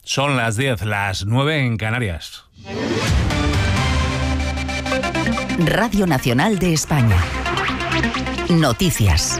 Son las 10, las 9 en Canarias. Radio Nacional de España. Noticias.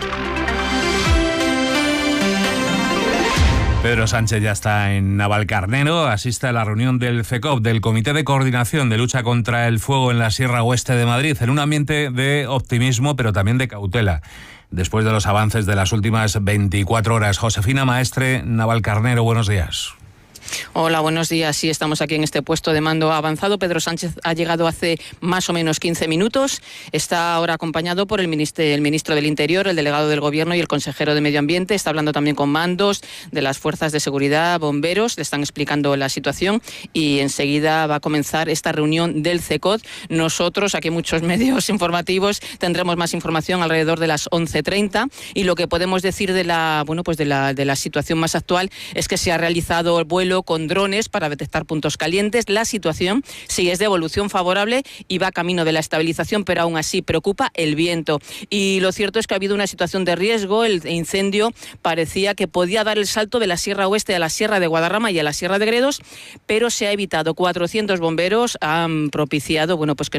Pedro Sánchez ya está en Navalcarnero, asiste a la reunión del CECOP, del Comité de Coordinación de Lucha contra el Fuego en la Sierra Oeste de Madrid, en un ambiente de optimismo, pero también de cautela. Después de los avances de las últimas 24 horas. Josefina Maestre, Navalcarnero, buenos días. Hola, buenos días. Sí, estamos aquí en este puesto de mando avanzado. Pedro Sánchez ha llegado hace más o menos 15 minutos. Está ahora acompañado por el ministro del Interior, el delegado del Gobierno y el consejero de Medio Ambiente. Está hablando también con mandos de las fuerzas de seguridad, bomberos. Le están explicando la situación y enseguida va a comenzar esta reunión del CECOP. Nosotros, aquí muchos medios informativos, tendremos más información alrededor de las 11:30 y lo que podemos decir de la situación más actual es que se ha realizado el vuelo con drones para detectar puntos calientes. La situación sí es de evolución favorable y va camino de la estabilización, pero aún así preocupa el viento. Y lo cierto es que ha habido una situación de riesgo. El incendio parecía que podía dar el salto de la Sierra Oeste a la Sierra de Guadarrama y a la Sierra de Gredos, pero se ha evitado. 400 bomberos han propiciado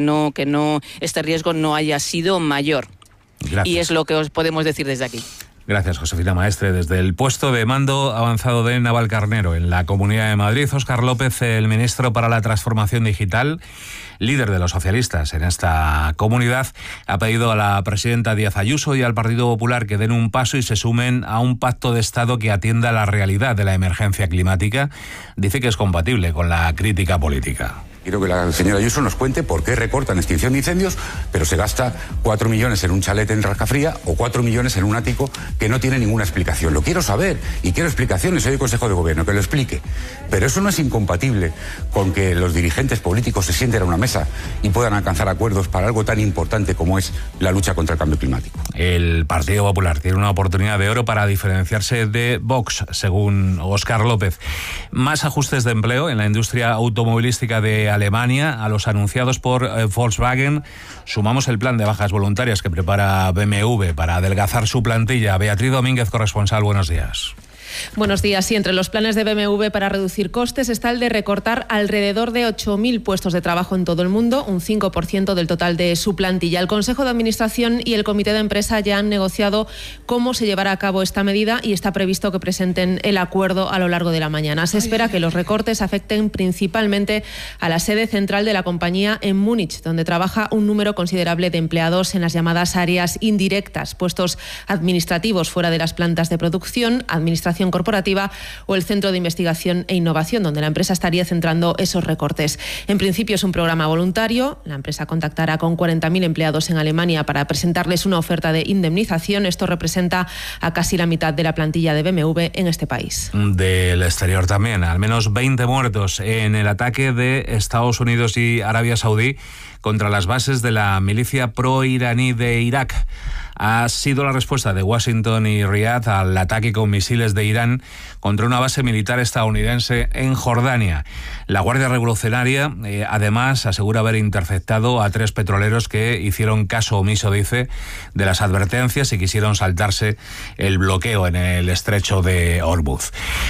que este riesgo no haya sido mayor. Gracias. Y es lo que os podemos decir desde aquí. Gracias, Josefina Maestre. Desde el puesto de mando avanzado de Navalcarnero, en la Comunidad de Madrid, Óscar López, el ministro para la Transformación Digital, líder de los socialistas en esta comunidad, ha pedido a la presidenta Díaz Ayuso y al Partido Popular que den un paso y se sumen a un pacto de Estado que atienda la realidad de la emergencia climática. Dice que es compatible con la crítica política. Quiero que la señora Ayuso nos cuente por qué recortan extinción de incendios, pero se gasta 4 millones en un chalet en Rascafría o 4 millones en un ático que no tiene ninguna explicación. Lo quiero saber y quiero explicaciones. Soy el Consejo de Gobierno, que lo explique. Pero eso no es incompatible con que los dirigentes políticos se sienten a una mesa y puedan alcanzar acuerdos para algo tan importante como es la lucha contra el cambio climático. El Partido Popular tiene una oportunidad de oro para diferenciarse de Vox, según Óscar López. Más ajustes de empleo en la industria automovilística de Alemania a los anunciados por Volkswagen. Sumamos el plan de bajas voluntarias que prepara BMW para adelgazar su plantilla. Beatriz Domínguez, corresponsal, buenos días. Buenos días. Sí, entre los planes de BMW para reducir costes está el de recortar alrededor de 8.000 puestos de trabajo en todo el mundo, un 5% del total de su plantilla. El Consejo de Administración y el Comité de Empresa ya han negociado cómo se llevará a cabo esta medida y está previsto que presenten el acuerdo a lo largo de la mañana. Se espera que los recortes afecten principalmente a la sede central de la compañía en Múnich, donde trabaja un número considerable de empleados en las llamadas áreas indirectas, puestos administrativos fuera de las plantas de producción, administración corporativa o el Centro de Investigación e Innovación, donde la empresa estaría centrando esos recortes. En principio es un programa voluntario. La empresa contactará con 40.000 empleados en Alemania para presentarles una oferta de indemnización. Esto representa a casi la mitad de la plantilla de BMW en este país. Del exterior también, al menos 20 muertos en el ataque de Estados Unidos y Arabia Saudí contra las bases de la milicia pro-iraní de Irak. Ha sido la respuesta de Washington y Riad al ataque con misiles de Irán contra una base militar estadounidense en Jordania. La Guardia Revolucionaria, además, asegura haber interceptado a 3 petroleros que hicieron caso omiso, dice, de las advertencias y quisieron saltarse el bloqueo en el estrecho de Hormuz.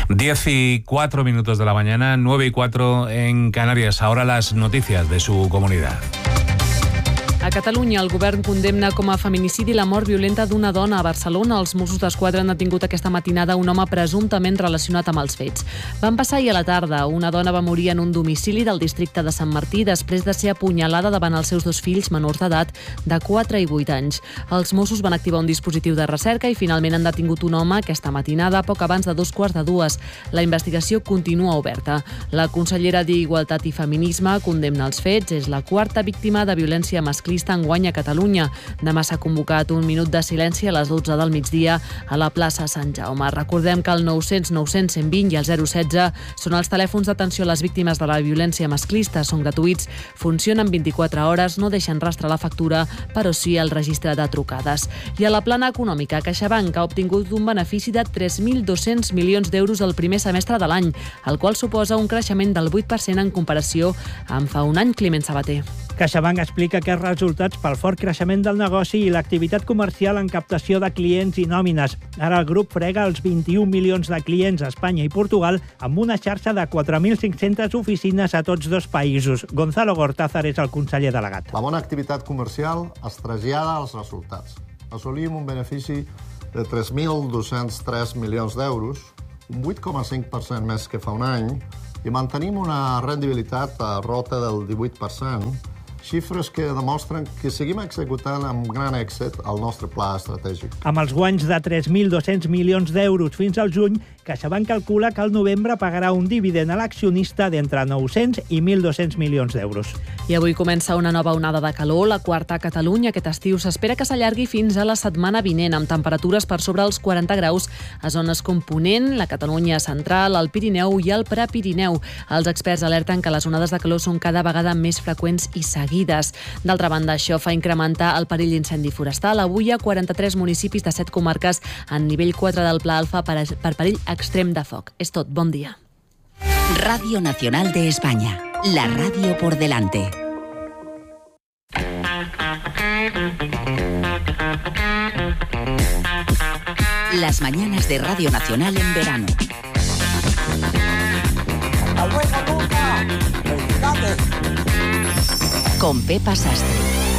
10:04 de la mañana, 9:04 en Canarias. Ahora las noticias de su comunidad. A Catalunya, el govern condemna com a feminicidi la mort violenta d'una dona a Barcelona. Els Mossos d'Esquadra han detingut aquesta matinada un home presumptament relacionat amb els fets. Van passar ahir a la tarda. Una dona va morir en un domicili del districte de Sant Martí després de ser apunyalada davant els seus 2 fills menors d'edat de 4 i 8 anys. Els Mossos van activar un dispositiu de recerca i finalment han detingut un home aquesta matinada poc abans de 2:15. La investigació continua oberta. La consellera d'Igualtat i Feminisme condemna els fets. És la 4a víctima de violència masclista enguany a Catalunya. Demà s'ha convocat un minut de silenci a les 12 del migdia a la plaça Sant Jaume. Recordem que el 900 900 120 i el 016 són els telèfons d'atenció a les víctimes de la violència masclista. Són gratuïts, funcionen 24 hores, no deixen rastre la factura, però sí el registre de trucades. I a la plana econòmica, CaixaBank ha obtingut un benefici de 3.200 milions d'euros el primer semestre de l'any, el qual suposa un creixement del 8% en comparació amb fa un any. Climent Sabater. CaixaBank explica que els resultats pel fort creixement del negoci i l'activitat comercial en captació de clients i nòmines. Ara el grup frega els 21 milions de clients a Espanya i Portugal amb una xarxa de 4.500 oficines a tots dos països. Gonzalo Gortázar és el conseller delegat. La bona activitat comercial es trasllada als resultats. Assolim un benefici de 3.203 milions d'euros, un 8,5% més que fa un any, i mantenim una rendibilitat a rota del 18%, xifres que demostren que seguim executant amb gran èxit el nostre pla estratègic. Amb els guanys de 3.200 milions d'euros fins al juny, CaixaBank calcula que al novembre pagarà un dividend a l'accionista d'entre 900 i 1.200 milions d'euros. I avui comença una nova onada de calor, la quarta a Catalunya. Aquest estiu s'espera que s'allargui fins a la setmana vinent, amb temperatures per sobre els 40 graus a zones com Ponent, la Catalunya central, el Pirineu i el Prepirineu. Els experts alerten que les onades de calor són cada vegada més freqüents i seguides. D'altra banda, això fa incrementar el perill d'incendi forestal. Avui hi ha 43 municipis de 7 comarques en nivell 4 del Pla Alfa per perill extrem de foc. És tot. Bon dia. Radio Nacional de España. La radio por delante. Las mañanas de Radio Nacional en verano. Con Pepa Sastre.